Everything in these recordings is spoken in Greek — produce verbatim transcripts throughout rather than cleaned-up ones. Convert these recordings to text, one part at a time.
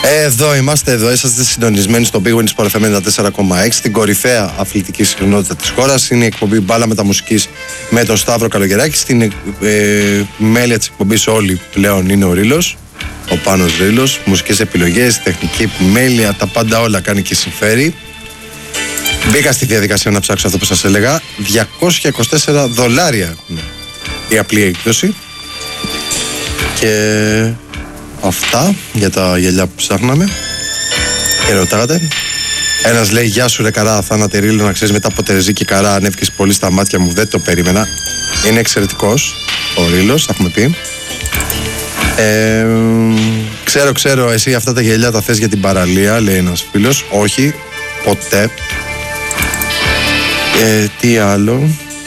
Εδώ είμαστε, εδώ είσαστε συντονισμένοι στο Big Win Sport εφ εμ ενενήντα τέσσερα κόμμα έξι, την κορυφαία αθλητική συχνότητα της χώρας. Είναι η εκπομπή Μπάλα Μεταμουσικής με τον Σταύρο Καλογεράκη. Στην ε, μέλεια της εκπομπής όλοι πλέον είναι ο Ρήλος, ο Πάνος Ρήλος. Μουσικές επιλογές, τεχνική επιμέλεια, τα πάντα όλα κάνει και συμφέρει. Μπήκα στη διαδικασία να ψάξω αυτό που σας έλεγα. διακόσια είκοσι τέσσερα δολάρια η απλή έκδοση. Και αυτά για τα γυαλιά που ψάχναμε. Και ρωτάγατε. Ένας λέει: Γεια σου, ρε καρά, Θάνατε Ρήλο, να ξέρεις, μετά από Τερεζή και Καρά ανέβηκες πολύ στα μάτια μου, δεν το περίμενα. Είναι εξαιρετικός ο Ρήλος, θα έχουμε πει. Ε, ξέρω, ξέρω, εσύ αυτά τα γυαλιά τα θες για την παραλία, λέει ένας φίλος. Όχι, ποτέ. Ε, τι άλλο.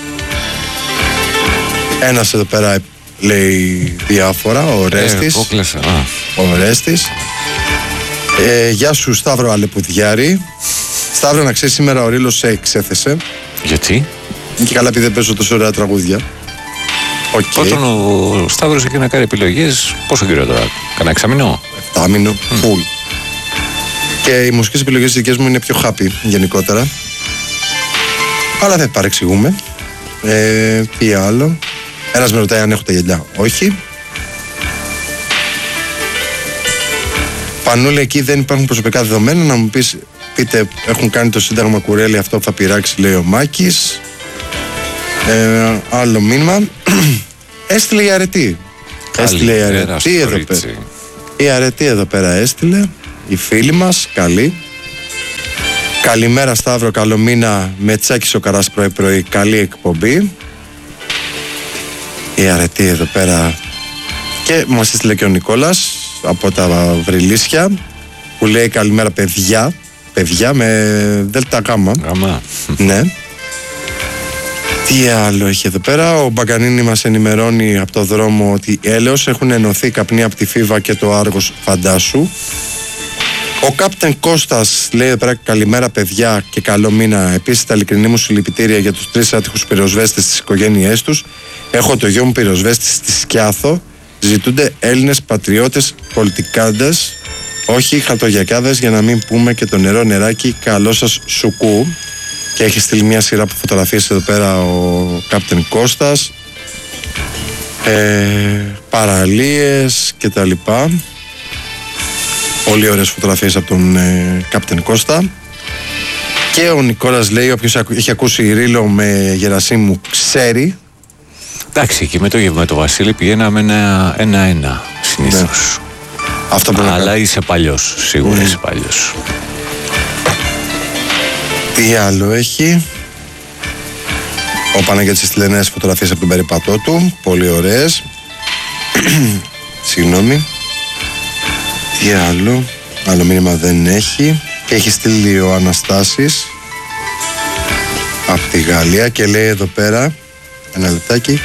Ένας εδώ πέρα λέει διάφορα, ο Ρέστης. Ε, ο Ρέστης. Ε, γεια σου, Σταύρο Αλεπουδιάρη. Σταύρο, να ξέρεις, σήμερα ο Ρήλος σε εξέθεσε. Γιατί? Είναι και καλά επειδή δεν παίζω τόσο ωραία τραγούδια. Okay. Όταν ο Σταύρος εκεί να κάνει επιλογές, πόσο καιρό τώρα, κανένα εξαμηνό? Εφτάμηνο, mm. full. Και οι μουσικές επιλογές δικές μου είναι πιο happy γενικότερα. Αλλά δεν παρεξηγούμε. Ε, τι άλλο. Ένας με ρωτάει αν έχω τα γυαλιά. Όχι. Πανούλη, εκεί δεν υπάρχουν προσωπικά δεδομένα. Να μου πεις, πείτε, έχουν κάνει το Σύνταγμα Κουρέλη αυτό που θα πειράξει, λέει ο Μάκης. Ε, άλλο μήνυμα. Έστειλε η αρετή. Έστειλε η αρετή εδώ πέρα. Η αρετή εδώ πέρα έστειλε. Η φίλη μας, καλή. Καλημέρα Σταύρο, καλό μήνα, με Τσάκη Σοκαράς πρωί πρωί, καλή εκπομπή. Η αρετή εδώ πέρα. Και μας έστειλε και ο Νικόλας από τα Βρυλίσια, που λέει καλημέρα παιδιά. Παιδιά με δέλτα γάμα. Γάμα. Ναι. Τι άλλο έχει εδώ πέρα. Ο Μπαγκανίνη μας ενημερώνει από το δρόμο ότι έλεος έχουν ενωθεί καπνοί από τη Φίβα και το Άργος, φαντάσου. Ο Κάπτεν Κώστας λέει εδώ πέρα καλημέρα παιδιά και καλό μήνα. Επίσης τα ειλικρινή μου συλληπιτήρια για τους τρεις άτυχους πυροσβέστες στις οικογένειές τους. Έχω το γιο μου πυροσβέστη στη Σκιάθο. Ζητούνται Έλληνες πατριώτες πολιτικάντες, όχι χαρτογιακάδες, για να μην πούμε και το νερό νεράκι. Καλό σας σουκού. Και έχει στείλει μια σειρά από φωτογραφίες εδώ πέρα ο Κάπτεν Κώστας. Ε, παραλίες και τα λοιπά. Πολύ ωραίες φωτογραφίες από τον ε, Κάπτεν Κώστα. Και ο Νικόλας λέει, όποιος έχει ακούσει Ρήλο με Γερασίμου ξέρει. Εντάξει, εκεί με το γεύμα το Βασίλη πηγαίναμε ένα-ένα συνήθως. Ναι. Αυτό που Αλλά να είσαι παλιός, σίγουρα mm. είσαι παλιός. Τι άλλο έχει. Ο Παναγιώτης έστειλε νέες φωτογραφίες από τον περίπατό του. Πολύ ωραίες. Συγγνώμη. Τι άλλο. Άλλο μήνυμα δεν έχει. Και έχει στείλει ο Αναστάσης από τη Γαλλία και λέει εδώ πέρα, ένα λεπτάκι,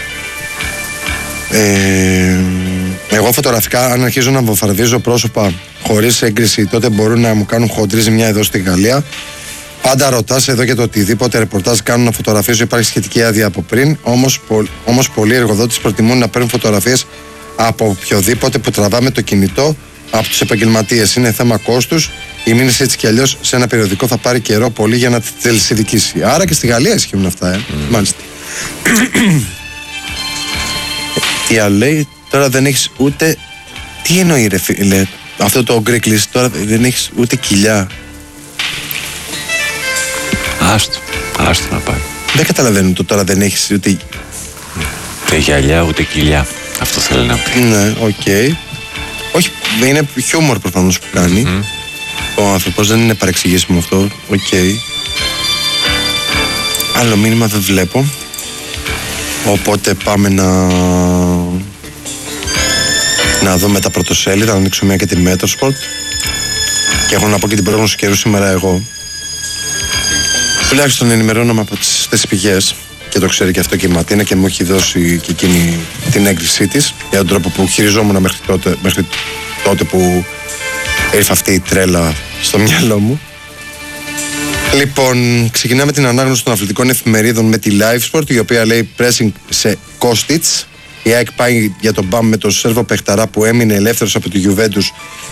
ε, εγώ φωτογραφικά αν αρχίζω να βομβαρδίζω πρόσωπα χωρίς έγκριση, τότε μπορούν να μου κάνουν χοντρή ζημιά εδώ στη Γαλλία. Πάντα ρωτάς εδώ και το οτιδήποτε ρεπορτάζ κάνουν να φωτογραφίζω, υπάρχει σχετική άδεια από πριν. Όμως, πο, όμως πολλοί εργοδότες προτιμούν να παίρνουν φωτογραφίες από οποιοδήποτε που τραβάμε το κινητό από τους επαγγελματίες. Είναι θέμα κόστους. Η μήνυση έτσι κι αλλιώς σε ένα περιοδικό θα πάρει καιρό πολύ για να τη τελεσιδικήσει. Άρα και στη Γαλλία ισχύουν αυτά, ε. Mm. Μάλιστα. Τι άλλο λέει, τώρα δεν έχεις ούτε. Τι εννοεί ρε φίλε, αυτό το γκρίκλις, τώρα δεν έχεις ούτε κοιλιά. Άστο, άστο να πάει. Δεν καταλαβαίνω το τώρα δεν έχεις ούτε. Ούτε γυαλιά ούτε κοιλιά. Αυτό θέλει να πει. Ναι, οκ. Okay. Όχι, είναι χιούμορ προφανώς που κάνει. Mm. Ο άνθρωπος, δεν είναι παρεξηγήσιμο αυτό. Οκ. Okay. Άλλο μήνυμα δεν βλέπω. Οπότε πάμε να να δούμε τα πρωτοσέλιδα, να ανοίξω μια και τη Metrosport. Και έχω να πω και την πρόγνωση καιρού σήμερα εγώ. Τουλάχιστον ενημερώνομαι από τις, τις πηγές, και το ξέρει και αυτό και η Ματίνα, και μου έχει δώσει και εκείνη την έγκρισή της για τον τρόπο που χειριζόμουν μέχρι τότε, μέχρι τότε που ήρθε αυτή η τρέλα στο μυαλό μου. Λοιπόν, ξεκινάμε την ανάγνωση των αθλητικών εφημερίδων με τη Live Sport, η οποία λέει pressing σε Κώστιτς. Η ΑΕΚ πάει για τον μπαμ με τον Σέρβο παιχταρά που έμεινε ελεύθερος από τη Juventus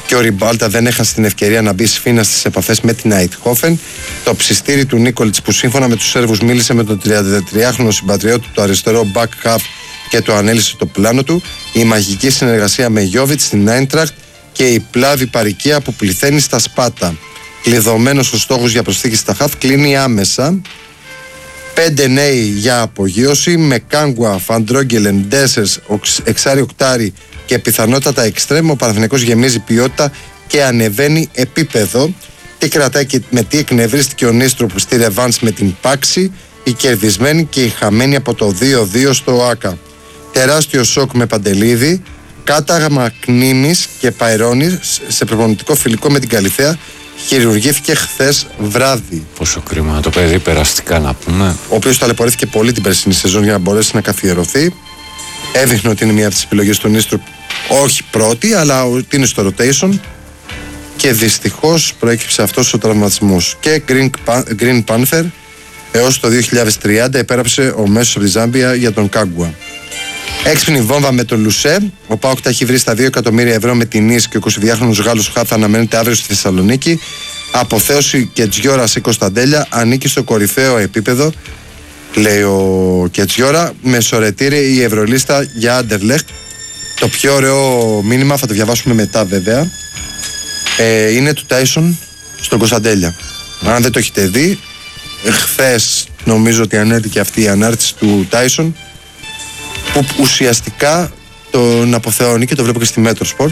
και ο Ριμπάλτα δεν έχασε την ευκαιρία να μπει σφίνα στις επαφές με την Αιτχόφεν. Το ψιστήρι του Νίκολιτς, που σύμφωνα με τους Σέρβους μίλησε με τον τριαντατριάχρονο συμπατριώτη του, το αριστερό back half, και το ανέλησε το πλάνο του, η μαγική συνεργασία με Γιόβιτς στην Άιντραχτ και η πλάβη παροικία που πληθαίνει στα Σπάτα. Κλειδωμένος ο στόχος για προσθήκη στα χαφ κλείνει άμεσα. Πέντε νέοι για απογείωση με Κάγκουα, Φαντρόγγελεν, Ντέσσερς, εξάρι οκτάρι και πιθανότατα εξτρέμ. Ο Παναθηναϊκός γεμίζει ποιότητα και ανεβαίνει επίπεδο. Τι κρατάει και με τι εκνευρίστηκε ο Νίστροπ στη ρεβάνς με την Πάξη, οι κερδισμένοι και οι χαμένοι από το δύο δύο στο ΟΑΚΑ. Τεράστιο σοκ με Παντελίδη, κάταγμα Κνήμης και Παϊρώνης σε προπονητικό φιλικό με την Καλιθέα. Χειρουργήθηκε χθες βράδυ. Πόσο κρίμα, το παιδί περαστικά να πούμε. Ο οποίος ταλαιπωρήθηκε πολύ την περσινή σεζόν για να μπορέσει να καθιερωθεί. Έδειχνε ότι είναι μια από τις επιλογές του Νίστρου, όχι πρώτη, αλλά ότι είναι στο rotation. Και δυστυχώς προέκυψε αυτός ο τραυματισμός. Και Green, Green Panther έως το δύο χιλιάδες τριάντα επέραψε ο μέσος από τη Ζάμπια για τον Κάγκουα. Έξυπνη βόμβα με τον Λουσέ. Ο ΠΑΟΚ τα έχει βρει στα δύο εκατομμύρια ευρώ με την Ις και ο εικοσιδυάχρονος Γάλλος Χάθ αναμένεται αύριο στη Θεσσαλονίκη. Αποθέωση Κετζιόρα σε Κωνσταντέλια, ανήκει στο κορυφαίο επίπεδο, λέει ο Κετζιόρα. Μεσορετήρη η Ευρωλίστα για Άντερλεχτ. Το πιο ωραίο μήνυμα, θα το διαβάσουμε μετά βέβαια, ε, είναι του Τάισον στον Κωνσταντέλια. Αν δεν το έχετε δει, χθες νομίζω ότι ανέβηκε αυτή η ανάρτηση του Τάισον, που ουσιαστικά τον αποθεώνει, και το βλέπω και στη Μέτρο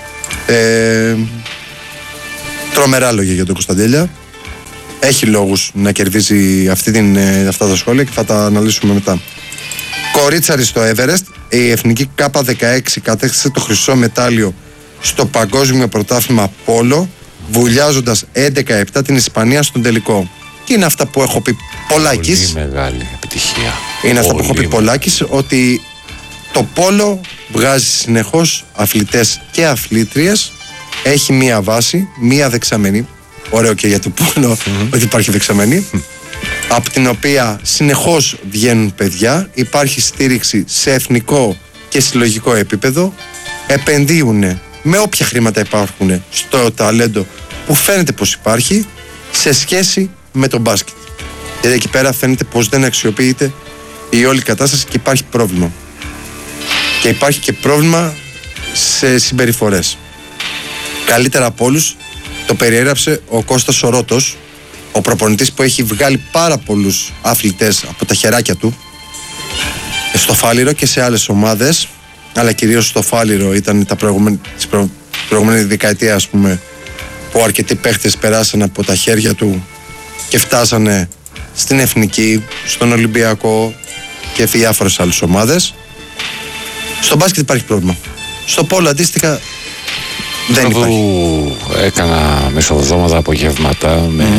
ε, τρομερά λόγια για τον Κωνσταντέλια. Έχει λόγους να κερδίζει αυτή την, αυτά τα σχόλια και θα τα αναλύσουμε μετά. Κορίτσαρη στο Everest, η εθνική Κάπα δεκαέξι κατέκτησε το χρυσό μετάλλιο στο παγκόσμιο πρωτάθλημα Πόλο, βουλιάζοντας έντεκα επτά την Ισπανία στον τελικό. Και είναι αυτά που έχω πει Πολάκης. Πολύ μεγάλη επιτυχία. Είναι αυτά που έχω πει Πολάκης, ότι το Πόλο βγάζει συνεχώς αθλητές και αθλήτριες, έχει μία βάση, μία δεξαμενή. Ωραίο και για το Πόλο mm-hmm. ότι υπάρχει δεξαμενή, mm. από την οποία συνεχώς βγαίνουν παιδιά, υπάρχει στήριξη σε εθνικό και συλλογικό επίπεδο, επενδύουν με όποια χρήματα υπάρχουν στο ταλέντο που φαίνεται πως υπάρχει σε σχέση με τον μπάσκετ. Γιατί εκεί πέρα φαίνεται πως δεν αξιοποιείται η όλη κατάσταση και υπάρχει πρόβλημα. Και υπάρχει και πρόβλημα σε συμπεριφορές. Καλύτερα από όλους το περιέγραψε ο Κώστας Σορώτος, ο προπονητής που έχει βγάλει πάρα πολλούς αθλητές από τα χεράκια του στο Φάληρο και σε άλλες ομάδες, αλλά κυρίως στο Φάληρο ήταν τα προηγούμενη, προ, προηγούμενη δεκαετία, ας πούμε, που αρκετοί παίχτες περάσαν από τα χέρια του και φτάσανε στην Εθνική, στον Ολυμπιακό και διάφορες άλλες ομάδες. Στο μπάσκετ υπάρχει πρόβλημα. Στο πόλο αντίστοιχα δεν υπάρχει. Έκανα μεσοβδόματα απογεύματα mm. με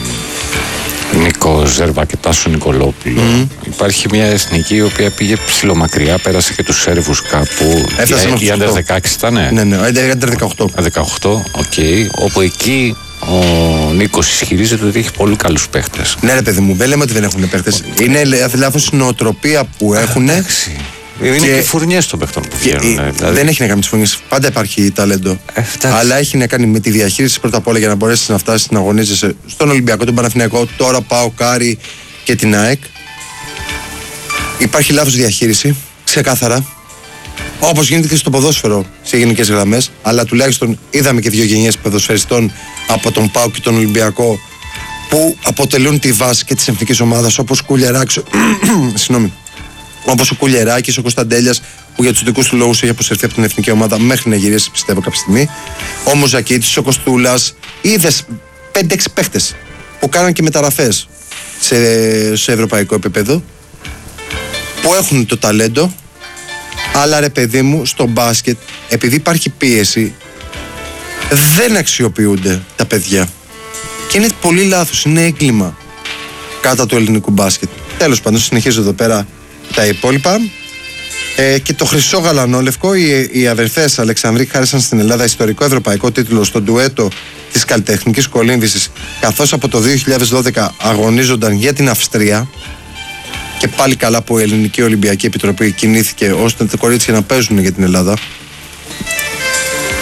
Νίκο Ζέρβα και Τάσο Νικολόπουλο. Mm. Υπάρχει μια εθνική η οποία πήγε ψιλομακριά, πέρασε και τους Σέρβους κάπου. Έφτασε η Άντερ δεκαέξι ήτανε. Ναι, ναι, Άντερ δεκαοκτώ. δεκαοκτώ, οκ. Okay. Όπου εκεί ο Νίκος ισχυρίζεται ότι έχει πολύ καλούς παίχτες. Ναι, ρε παιδί μου, δεν λέμε ότι δεν έχουν παίχτες. Okay. Είναι λάθος η νοοτροπία που έχουν. Εντάξει. Είναι και, και φουρνιές των παιχτών που βγαίνουν. Δηλαδή. Δεν έχει να κάνει με τις φουρνιές. Πάντα υπάρχει ταλέντο. Ε, αλλά έχει να κάνει με τη διαχείριση πρώτα απ' όλα για να μπορέσει να φτάσει να αγωνίζεσαι στον Ολυμπιακό, τον Παναθηναϊκό, τώρα πάω Κάρι και την ΑΕΚ. Υπάρχει λάθος διαχείριση, ξεκάθαρα. Όπως γίνεται και στο ποδόσφαιρο σε γενικές γραμμές. Αλλά τουλάχιστον είδαμε και δύο γενιές ποδοσφαιριστών από τον ΠΑΟΚ και τον Ολυμπιακό που αποτελούν τη βάση και της εθνικής ομάδας, όπως Κουλιεράκης. Συγγνώμη. Όπως ο Κουλιεράκης, ο Κωνσταντέλιας, που για τους δικούς του λόγους έχει αποσυρθεί από την εθνική ομάδα μέχρι να γυρίσει, πιστεύω, κάποια στιγμή. Ο Μουζακίτης, ο Κοστούλας. Είδες πέντε έξι παίχτες που κάναν και μεταγραφές σε, σε ευρωπαϊκό επίπεδο, που έχουν το ταλέντο, αλλά ρε παιδί μου, στο μπάσκετ, επειδή υπάρχει πίεση, δεν αξιοποιούνται τα παιδιά. Και είναι πολύ λάθος, είναι έγκλημα κατά του ελληνικού μπάσκετ. Τέλος πάντων, συνεχίζω εδώ πέρα τα υπόλοιπα. Ε, και το χρυσό γαλανόλευκο, οι, οι αδερφές Αλεξανδρή χάρισαν στην Ελλάδα ιστορικό ευρωπαϊκό τίτλο στο ντουέτο της καλλιτεχνικής κολύμβησης, καθώς από το δύο χιλιάδες δώδεκα αγωνίζονταν για την Αυστρία. Και πάλι καλά που η Ελληνική Ολυμπιακή Επιτροπή κινήθηκε ώστε τα κορίτσια να παίζουν για την Ελλάδα.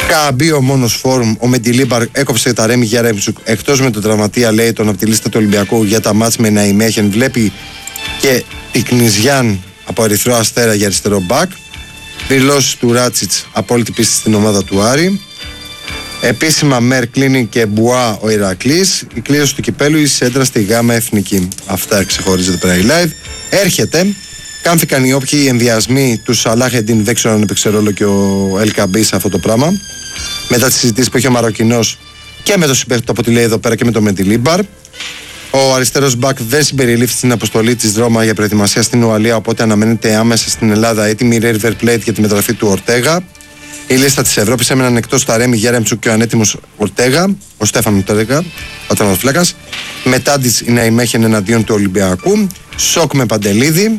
Καμπίο μόνος φόρουμ. Ο Μεντιλίμπαρ έκοψε τα Ρέμι Γιάρεμτσουκ εκτός με τον τραυματία, λέει, τον από τη λίστα του Ολυμπιακού για τα μάτς με Ναϊμέχεν. Βλέπει και Τικνιζιάν από Ερυθρό Αστέρα για αριστερό μπακ. Δηλώσεις του Ράτσιτς, απόλυτη πίστη στην ομάδα του Άρη. Επίσημα Μέρ, Κλίνη και Μπουά ο Ηρακλής. Η κλήρωση του κυπέλου, η σέντρα στη Γάμα Εθνική. Αυτά ξεχωρίζεται πέρα η live. Έρχεται. Κάμφηκαν οι όποιοι ενδιασμοί του Σαλάχεντιν, δεν ξέρω αν έπαιξε ρόλο και ο Ελκαμπή σε αυτό το πράγμα. Μετά τις συζητήσεις που είχε ο Μαροκινός και με το συμπέχτη από τη λέει εδώ πέρα και με το Μεντιλίμπαρ. Ο αριστερός μπακ δεν συμπεριλήφθη στην αποστολή της Ρώμα για προετοιμασία στην Ουαλία, οπότε αναμένεται άμεσα στην Ελλάδα έτοιμη η River Plate για τη μεταγραφή του Ορτέγα. Η λίστα της Ευρώπης έμεναν εκτός τα Ρέμι Γιάρεμτσουκ και ο ανέτοιμος Ορτέγα, ο Στέφανο Ορτέγα, ο τερματοφύλακας. Μετά της η Ναϊμέχεν εναντίον του Ολυμπιακού. Σοκ με Παντελίδη.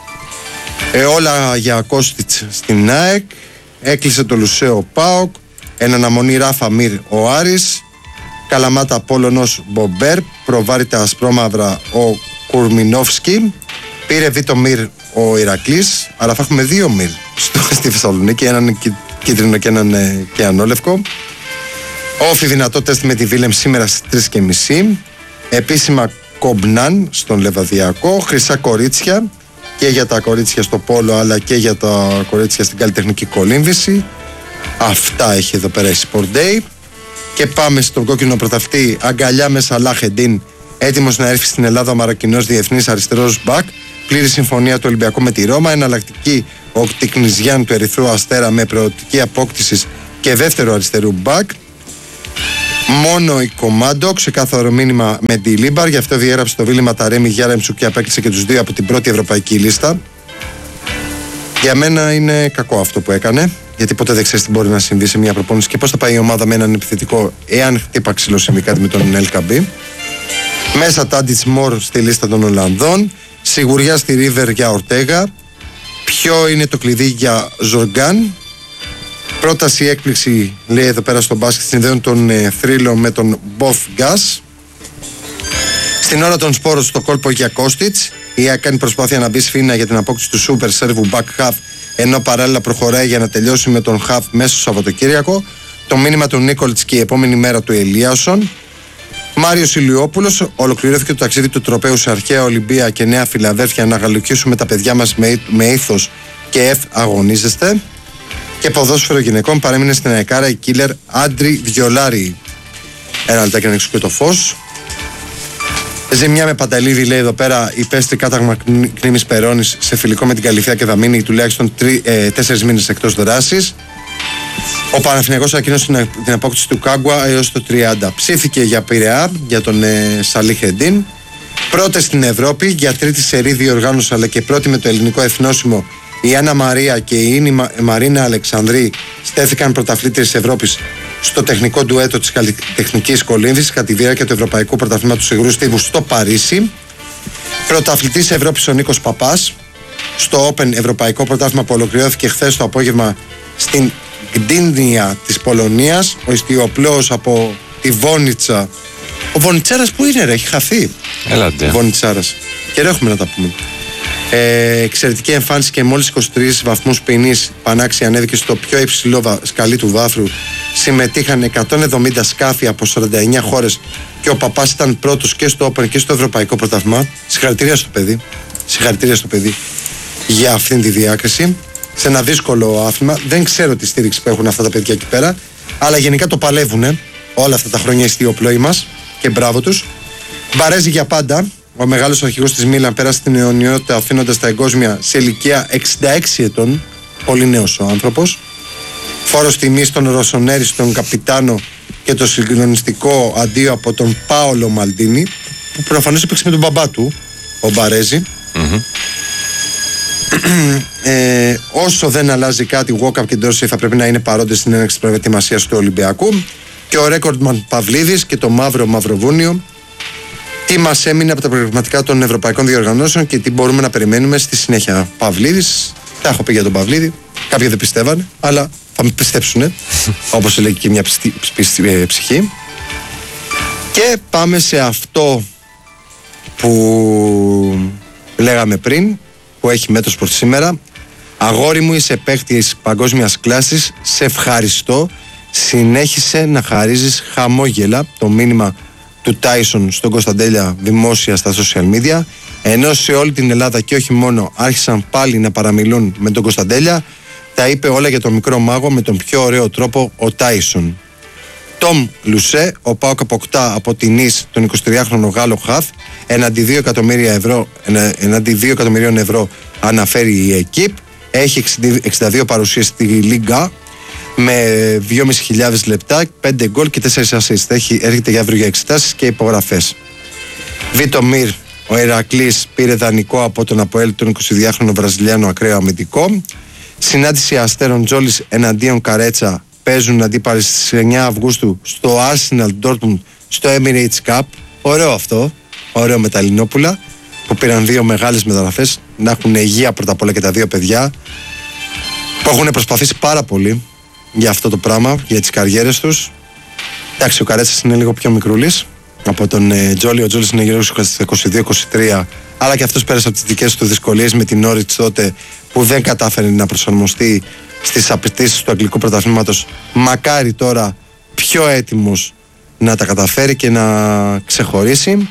Ε, όλα για Κώστιτς στην ΑΕΚ. Έκλεισε το Λουσέο ΠΑΟΚ. Εν αναμονή Ράφα Μύρ ο Άρης. Καλαμάτα Πόλωνος Μπομπέρ. Προβάρητα ασπρόμαυρα ο Κουρμινόφσκι. Πήρε Βίτο Μύρ ο Ηρακλής. Άρα θα έχουμε δύο Μύρ στη Θεσσαλονίκη. Έναν κίτρινο και έναν ε, και ανόλευκο. Όφι δυνατό τεστ με τη Βίλεμ σήμερα στις τρεις και μισή. Επίσημα Κομπνάν στον Λεβαδιακό. Χρυσά κορίτσια. Και για τα κορίτσια στο πόλο, αλλά και για τα κορίτσια στην καλλιτεχνική κολύμβηση. Αυτά έχει εδώ πέρα η Sport Day. Και πάμε στον κόκκινο πρωταυτή. Αγκαλιά με Σαλάχεντιν. Έτοιμος να έρθει στην Ελλάδα ο Μαροκινός διεθνής αριστερός μπακ. Πλήρη συμφωνία του Ολυμπιακού με τη Ρώμα. Εναλλακτική ο Τικνιζιάν του Ερυθρού Αστέρα με προοπτική απόκτηση και δεύτερο αριστερού μπακ. Μόνο η Κομάντο, ξεκάθαρο μήνυμα με τη Λίμπαρ, γι' αυτό διέγραψε το δίλημμα τα Ρέμι Γιάρεμτσουκ και απέκτησε και τους δύο από την πρώτη ευρωπαϊκή λίστα. Για μένα είναι κακό αυτό που έκανε, γιατί ποτέ δεν ξέρεις τι μπορεί να συμβεί σε μια προπόνηση και πώς θα πάει η ομάδα με έναν επιθετικό, εάν χτύπα ξυλοσημεί κάτι με τον Ελκαμπή. Μέσα Τάντιτς Μορ στη λίστα των Ολλανδών. Σιγουριά στη Ρίβερ για Ορτέγα. Ποιο είναι το κλειδί για Ζοργκάν. Πρόταση έκπληξη, λέει εδώ πέρα στο μπάσκετ, συνδέουν τον ε, θρύλο με τον Μποθ Γκάς. Στην ώρα των σπόρων στο κόλπο για Κώστιτς. Η ΑΕΚ κάνει προσπάθεια να μπει σφήνα για την απόκτηση του Σούπερ Σέρβου Back Half, ενώ παράλληλα προχωράει για να τελειώσει με τον Half μέσα στο Σαββατοκύριακο. Το μήνυμα του Νίκολτς και η επόμενη μέρα του Ελίασον. Μάριος Ηλιόπουλος, ολοκληρώθηκε το ταξίδι του τροπαίου σε αρχαία Ολυμπία και Νέα Φιλαδέλφια να γαλουκίσουμε τα παιδιά μας με, με ήθος και εφ αγωνίζεστε. Και ποδόσφαιρο γυναικών παρέμεινε στην αεκάρα η Κίλερ Άντρι Βιολάρη. Ένα λεπτάκι να ανοίξω και το φως. Ζημιά με Πανταλίδη, λέει εδώ πέρα, υπέστη κάταγμα Κνήμης Περώνης σε φιλικό με την Καλυθέα και θα μείνει τουλάχιστον τρι, ε, τέσσερις μήνες εκτός δράσης. Ο Παναθηναϊκός ανακοίνωσε την απόκτηση του Κάγκουα έως το τριάντα. Ψήφηκε για Πειραιά, για τον ε, Σαλίχεντιν. Πρώτη στην Ευρώπη, για τρίτη σερί διοργάνωση αλλά και πρώτη με το ελληνικό εθνόσημο. Η Άννα Μαρία και η Ίνη Μαρίνα Αλεξανδρή στέθηκαν πρωταθλήτριες Ευρώπης στο τεχνικό ντουέτο της καλλιτεχνικής κολύμβησης κατά τη διάρκεια του Ευρωπαϊκού Πρωταθλήματος του Υγρού Στίβου στο Παρίσι. Πρωταθλητής Ευρώπης ο Νίκος Παπάς στο Open Ευρωπαϊκό Πρωτάθλημα που ολοκληρώθηκε χθες το απόγευμα στην Γκτίνια της Πολωνίας. Ο ιστιοπλώος από τη Βόνιτσα. Ο Βονιτσάρας που είναι, ρε, έχει χαθεί. Έλατε. Βονιτσάρας. Και έχουμε να τα πούμε. Ε, εξαιρετική εμφάνιση και μόλις είκοσι τρεις βαθμούς ποινής πανάξια ανέβηκε στο πιο υψηλό σκαλί του βάθρου. Συμμετείχαν εκατόν εβδομήντα σκάφη από σαράντα εννιά χώρες και ο Παπάς ήταν πρώτος και στο Open και στο Ευρωπαϊκό Πρωτάθλημα. Συγχαρητήρια στο παιδί. Συγχαρητήρια στο παιδί για αυτήν τη διάκριση. Σε ένα δύσκολο άθλημα. Δεν ξέρω τη στήριξη που έχουν αυτά τα παιδιά εκεί πέρα, αλλά γενικά το παλεύουν όλα αυτά τα χρόνια οι ιστιοπλώοι μας και μπράβο τους. Μπαρέζι για πάντα. Ο μεγάλος αρχηγός της Μίλαν πέρασε την αιωνιότητα αφήνοντας τα εγκόσμια σε ηλικία εξήντα έξι ετών. Πολύ νέος ο άνθρωπος. Φόρος τιμής στον Ροσονέρη, στον καπιτάνο και το συγκλονιστικό αντίο από τον Πάολο Μαλντίνη, που προφανώς έπαιξε με τον μπαμπά του, ο Μπαρέζι. Mm-hmm. ε, όσο δεν αλλάζει κάτι, ο Walkup και Ντόρσεϊ θα πρέπει να είναι παρόντες στην έναρξη της προετοιμασίας του Ολυμπιακού. Και ο Ρέκορντμαν Παυλίδης και το Μαύρο Μαυροβούνιο. Τι μας έμεινε από τα προγραμματικά των ευρωπαϊκών διοργανώσεων και τι μπορούμε να περιμένουμε στη συνέχεια. Παυλίδης, τα έχω πει για τον Παυλίδη. Κάποιοι δεν πιστεύανε, αλλά θα με πιστέψουνε. Όπως έλεγε και μια ψυχή, ψυχή. Και πάμε σε αυτό που λέγαμε πριν, που έχει Μέτρο Sport σήμερα. Αγόρι μου, είσαι παίκτης παγκόσμιας κλάσης. Σε ευχαριστώ. συνέχισε να χαρίζεις χαμόγελα, το μήνυμα του Τάισον στον Κωνσταντέλια δημόσια στα social media, ενώ σε όλη την Ελλάδα και όχι μόνο άρχισαν πάλι να παραμιλούν με τον Κωνσταντέλια. Τα είπε όλα για τον μικρό μάγο με τον πιο ωραίο τρόπο ο Τάισον. Τόμ Λουσέ, ο ΠΑΟΚ αποκτά από την Νις τον εικοσιτριάχρονο Γάλλο Χαθ εναντί δύο εκατομμύρια ευρώ, εναντί δύο εκατομμυρίων ευρώ, αναφέρει η ΕΚΙΠ. Έχει εξήντα δύο παρουσίες στη Λίγκα με δυόμισι χιλιάδες λεπτά, πέντε γκολ και τέσσερα assist. Έχει, έρχεται για αύριο για εξετάσεις και υπογραφές. Βίτο Μιρ, ο Ηρακλής, πήρε δανεικό από τον ΑΠΟΕΛ τον εικοσιδυάχρονο Βραζιλιάνο ακραίο αμυντικό. Συνάντηση Αστέρων Τζόλης εναντίον Καρέτσα, παίζουν αντίπαλοι στις εννιά Αυγούστου στο Arsenal Dortmund στο Emirates Cup. Ωραίο αυτό, ωραίο με τα Ελληνόπουλα που πήραν δύο μεγάλες μεταγραφές, να έχουν υγεία πρώτα απ' όλα και τα δύο παιδιά που έχουν προσπαθήσει πάρα πολύ για αυτό το πράγμα, για τις καριέρες τους. Εντάξει, ο Καρέτσας είναι λίγο πιο μικρούλης από τον ε, Τζόλι. Ο Τζόλις είναι γύρω στους είκοσι δύο είκοσι τρία, αλλά και αυτός πέρασε από τις δικές του δυσκολίες με την Norwich τότε που δεν κατάφερε να προσαρμοστεί στις απαιτήσεις του αγγλικού πρωταθλήματος. Μακάρι τώρα πιο έτοιμος να τα καταφέρει και να ξεχωρίσει.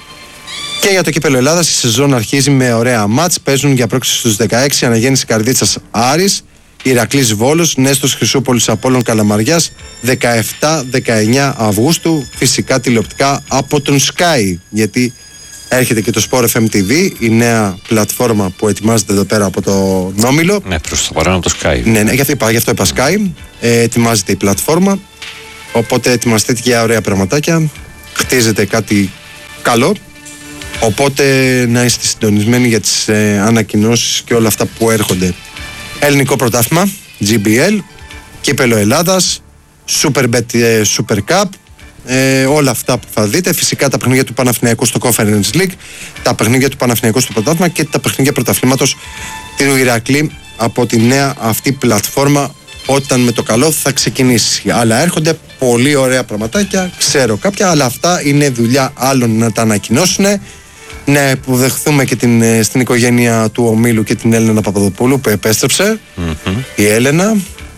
Και για το κύπελλο Ελλάδας η σεζόν αρχίζει με ωραία μάτς. Παίζουν για πρόκριση στους δεκαέξι Αναγέννηση Καρδίτσας Άρης, Ηρακλής Βόλος, Νέστος Χρυσούπολης Απόλλων Καλαμαριάς δεκαεπτά δεκαεννιά Αυγούστου, φυσικά τηλεοπτικά από τον Sky, γιατί έρχεται και το Sport εφ εμ τι βι, η νέα πλατφόρμα που ετοιμάζεται εδώ πέρα από το Νόμιλο. Ναι, προς το παρόν από το Sky. Ναι, ναι, γι' αυτό είπα, γι' αυτό είπα Sky. Ε, ετοιμάζεται η πλατφόρμα, οπότε ετοιμαστείτε για ωραία πραγματάκια, χτίζεται κάτι καλό, οπότε να είστε συντονισμένοι για τις ε, ανακοινώσεις και όλα αυτά που έρχονται. Ελληνικό πρωτάθλημα, τζι μπι ελ, κύπελλο Ελλάδας, Superbet ε, Super Cup, ε, όλα αυτά που θα δείτε. Φυσικά τα παιχνίδια του Παναθηναϊκού στο Conference League, τα παιχνίδια του Παναθηναϊκού στο πρωτάθλημα και τα παιχνίδια πρωταθλήματος του Ηρακλή από τη νέα αυτή πλατφόρμα, όταν με το καλό θα ξεκινήσει. Αλλά έρχονται πολύ ωραία πραγματάκια, ξέρω κάποια, αλλά αυτά είναι δουλειά άλλων να τα ανακοινώσουν. Να υποδεχθούμε και την, στην οικογένεια του ομίλου και την Έλενα Παπαδοπούλου που επέστρεψε, mm-hmm. η Έλενα,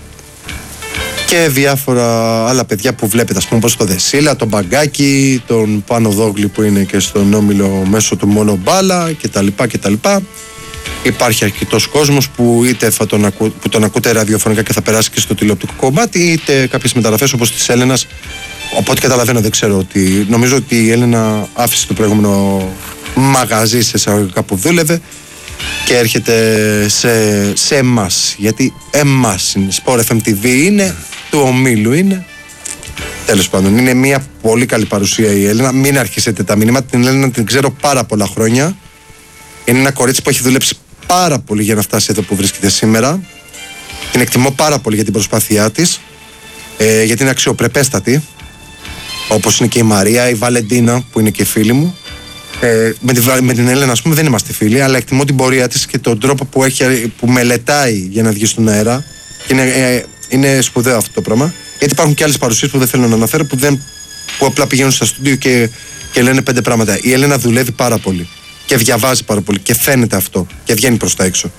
και διάφορα άλλα παιδιά που βλέπετε, ας πούμε, όπως το Δεσίλα, τον Μπαγκάκη, τον Πάνο Δόγλη που είναι και στον όμιλο μέσω του μόνο μπάλα κτλ. κτλ. Υπάρχει αρκετός κόσμος που είτε θα τον, ακού, που τον ακούτε ραδιοφωνικά και θα περάσει και στο τηλεοπτικό κομμάτι, είτε κάποιες μεταγραφές όπως της Έλενας. Οπότε καταλαβαίνω, δεν ξέρω ότι. Νομίζω ότι η Έλενα άφησε το προηγούμενο μαγαζί σε εισαγωγικά που δούλευε και έρχεται σε, σε εμάς. Γιατί εμάς είναι. Sport εφ εμ τι βι είναι, του ομίλου είναι. Τέλος πάντων, είναι μια πολύ καλή παρουσία η Έλενα. Μην αρχίσετε τα μηνύματα. Την Έλενα την ξέρω πάρα πολλά χρόνια. Είναι ένα κορίτσι που έχει δουλέψει πάρα πολύ για να φτάσει εδώ που βρίσκεται σήμερα. Την εκτιμώ πάρα πολύ για την προσπάθειά της, ε, γιατί είναι αξιοπρεπέστατη. Όπως είναι και η Μαρία, η Βαλεντίνα που είναι και φίλη μου. Ε, με, τη, με την Έλενα, ας πούμε, δεν είμαστε φίλοι, αλλά εκτιμώ την πορεία της και τον τρόπο που, έχει, που μελετάει για να βγει στον αέρα. Και είναι, ε, είναι σπουδαίο αυτό το πράγμα. Γιατί υπάρχουν και άλλες παρουσίες που δεν θέλω να αναφέρω, που, δεν, που απλά πηγαίνουν στα στούντιο και, και λένε πέντε πράγματα. Η Έλενα δουλεύει πάρα πολύ και διαβάζει πάρα πολύ και φαίνεται αυτό και βγαίνει προς τα έξω.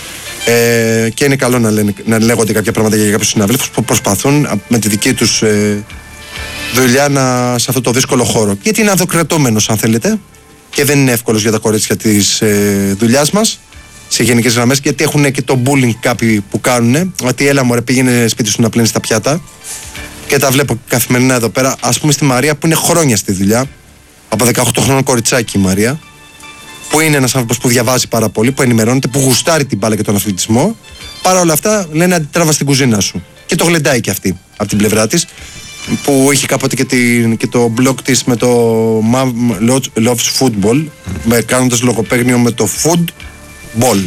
Ε, και είναι καλό να, λένε, να λέγονται κάποια πράγματα για κάποιους συναδέλφους που προσπαθούν με τη δική τους ε, δουλειά να, σε αυτό το δύσκολο χώρο. Γιατί είναι ανδοκρατούμενος, αν θέλετε, και δεν είναι εύκολος για τα κορίτσια της ε, δουλειάς μας σε γενικές γραμμές, γιατί έχουν και το bullying κάποιοι που κάνουν. Ότι έλα μωρέ, πήγαινε σπίτι σου να πλύνεις τα πιάτα. Και τα βλέπω καθημερινά εδώ πέρα. Ας πούμε στη Μαρία που είναι χρόνια στη δουλειά, από δεκαοκτώ χρονών κοριτσάκι η Μαρία, που είναι ένας άνθρωπος που διαβάζει πάρα πολύ, που ενημερώνεται, που γουστάρει την μπάλα και τον αθλητισμό. Παρ' όλα αυτά λένε αντιτράβα στην κουζίνα σου. Και το γλεντάει και αυτή από την πλευρά της, που είχε κάποτε και, την, και το blog της με το Loves Football, με, κάνοντας λογοπαίγνιο με το football.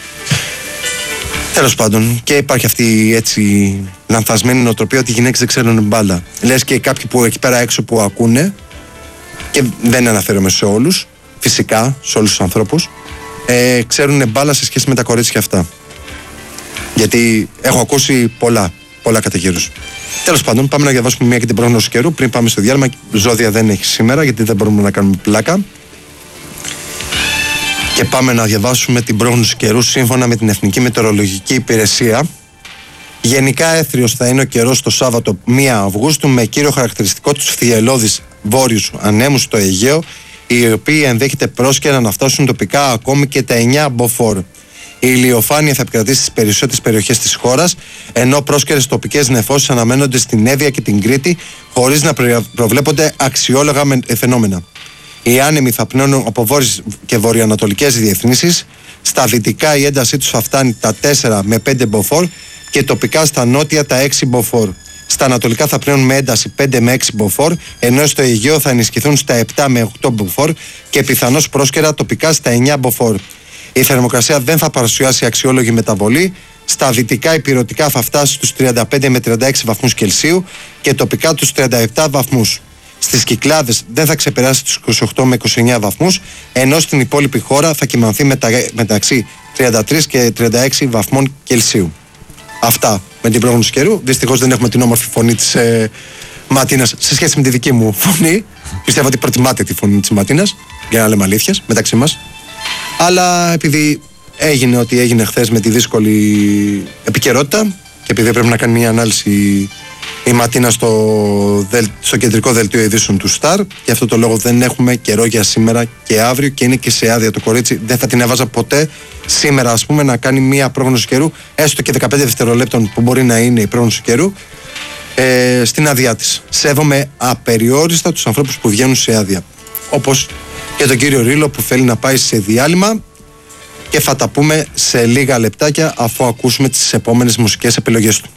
Τέλος πάντων, και υπάρχει αυτή η έτσι λανθασμένη νοοτροπία ότι οι γυναίκες δεν ξέρουν μπάλα. Λες και κάποιοι που εκεί πέρα έξω που ακούνε, και δεν αναφέρομαι σε όλους, φυσικά σε όλους τους ανθρώπους, ε, ξέρουν μπάλα σε σχέση με τα κορίτσια αυτά. Γιατί έχω ακούσει πολλά, πολλά κατά γύρους. Τέλος πάντων, πάμε να διαβάσουμε μια και την πρόγνωση καιρού πριν πάμε στο διάλειμμα. Ζώδια δεν έχει σήμερα, γιατί δεν μπορούμε να κάνουμε πλάκα. Και πάμε να διαβάσουμε την πρόγνωση καιρού σύμφωνα με την Εθνική Μετεωρολογική Υπηρεσία Γενικά έθριος θα είναι ο καιρός το Σάββατο πρώτη Αυγούστου, με κύριο χαρακτηριστικό τους φιελώδεις βόρειους ανέμους στο Αιγαίο, οι οποίοι ενδέχεται πρόσκαιρα να φτάσουν τοπικά ακόμη και τα εννιά μποφόρ. Η ηλιοφάνεια θα επικρατήσει στις περισσότερες περιοχές της χώρας, ενώ πρόσκαιρες τοπικές νεφώσεις αναμένονται στην Εύβοια και την Κρήτη, χωρίς να προβλέπονται αξιόλογα φαινόμενα. Οι άνεμοι θα πνέουν από βόρειες και βορειοανατολικές διεθνήσεις. Στα δυτικά η έντασή τους θα φτάνει τα τέσσερα με πέντε μποφόρ και τοπικά στα νότια τα έξι μποφόρ. Στα ανατολικά θα πνέουν με ένταση πέντε με έξι μποφόρ, ενώ στο Αιγαίο θα ενισχυθούν στα επτά με οκτώ μποφόρ και πιθανώς πρόσκαιρα τοπικά στα εννιά μποφόρ. Η θερμοκρασία δεν θα παρουσιάσει αξιόλογη μεταβολή. Στα δυτικά υπηρετικά θα φτάσει στους τριάντα πέντε με τριάντα έξι βαθμούς Κελσίου και τοπικά τους τριάντα επτά βαθμούς. Στις Κυκλάδες δεν θα ξεπεράσει τους είκοσι οκτώ με είκοσι εννιά βαθμούς, ενώ στην υπόλοιπη χώρα θα κοιμανθεί μετα... μεταξύ τριάντα τρία και τριάντα έξι βαθμών Κελσίου. Αυτά με την πρόγνωση καιρού. Δυστυχώς δεν έχουμε την όμορφη φωνή της ε, Ματίνας σε σχέση με τη δική μου φωνή. Πιστεύω ότι προτιμάτε τη φωνή της Ματίνας, για να λέμε αλήθειες μεταξύ μας. Αλλά επειδή έγινε ό,τι έγινε χθες με τη δύσκολη επικαιρότητα και επειδή πρέπει να κάνει μια ανάλυση η Ματίνα στο, στο κεντρικό δελτίο ειδήσεων του Σταρ, γι' αυτό το λόγο δεν έχουμε καιρό για σήμερα και αύριο και είναι και σε άδεια το κορίτσι. Δεν θα την έβαζα ποτέ σήμερα, ας πούμε, να κάνει μια πρόγνωση καιρού, έστω και δεκαπέντε δευτερολέπτων που μπορεί να είναι η πρόγνωση καιρού, ε, στην άδειά της. Σέβομαι απεριόριστα τους ανθρώπους που βγαίνουν σε άδεια. Όπως και τον κύριο Ρήλο που θέλει να πάει σε διάλειμμα, και θα τα πούμε σε λίγα λεπτάκια αφού ακούσουμε τις επόμενες μουσικές επιλογές του.